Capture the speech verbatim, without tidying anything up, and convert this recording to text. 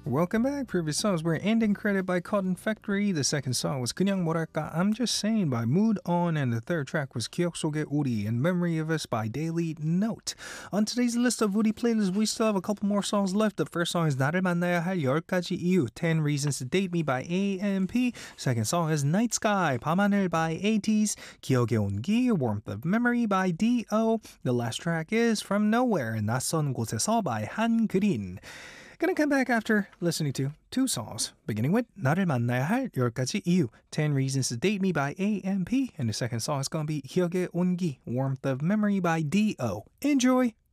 Welcome back. Previous songs were Ending Credit by Cotton Factory. The second song was 그냥 뭐랄까 I'm Just Saying by Mood On. And the third track was 기억 속의 우리 In Memory of Us by Daily Note. On today's list of Woody playlists, we still have a couple more songs left. The first song is 나를 만나야 할 열 가지 이유 ten Reasons to Date Me by A M P. Second song is Night Sky 밤하늘 by eighties. 기억의 온기 Warmth of Memory by D O. The last track is From Nowhere 낯선 곳에서 by 한그린. Gonna come back after listening to two songs, beginning with 나를 만나야 할 열 가지 이유, ten Reasons to Date Me by A M P, and the second song is gonna be 기억의 온기, Warmth of Memory by D O. Enjoy!